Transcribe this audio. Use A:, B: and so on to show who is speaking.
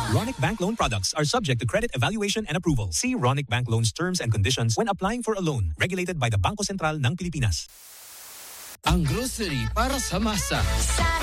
A: Ronic Bank loan products are subject to credit evaluation and approval. See Ronic Bank loans terms and conditions when applying for a loan. Regulated by the Bangko Sentral ng Pilipinas.
B: Ang grocery para sa masa.